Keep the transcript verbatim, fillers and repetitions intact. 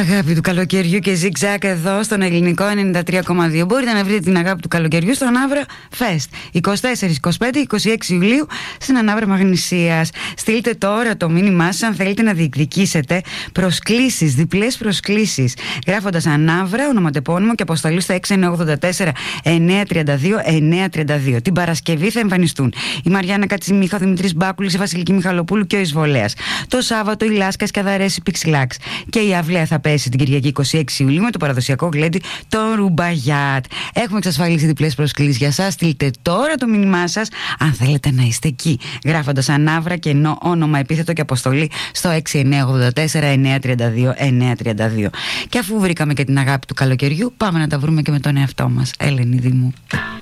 Αγάπη του καλοκαιριού και ζιγ-ζακ εδώ στον ελληνικό ενενήντα τρία κόμμα δύο. Μπορείτε να βρείτε την αγάπη του καλοκαιριού στο Ανάβρα Fest είκοσι τέσσερα, είκοσι πέντε, είκοσι έξι Ιουλίου στην Ανάβρα Μαγνησίας. Στείλτε τώρα το μήνυμά σας αν θέλετε να διεκδικήσετε προσκλήσεις, διπλές προσκλήσεις, γράφοντας Ανάβρα, ονοματεπώνυμο και αποστολή στο έξι εννιά οκτώ τέσσερα εννιά τρία δύο εννιά τρία δύο. Την Παρασκευή θα εμφανιστούν η Μαριάννα Κατσιμίχα, ο Δημητρής Μπάκουλης, η Βασιλική Μιχαλοπούλου και ο Εισβολέας. Το Σάββατο η Λάσκα Σκαδαρέση Πιξιλάξ. Και η αυλαία θα πέσει την Κυριακή είκοσι έξι Ιουλίου με το παραδοσιακό γλέντι το Ρουμπαγιάτ. Έχουμε εξασφαλίσει διπλές προσκλήσεις για σας. Στείλτε τώρα το μήνυμά σας αν θέλετε να είστε εκεί, γράφοντας Ανάβρα και ενώ όνομα, επίθετο και αποστολή στο έξι εννιά οκτώ τέσσερα εννιά τρία δύο εννιά τρία δύο. Και αφού βρήκαμε και την αγάπη του καλοκαιριού, πάμε να τα βρούμε και με τον εαυτό μας. Ελένη μου.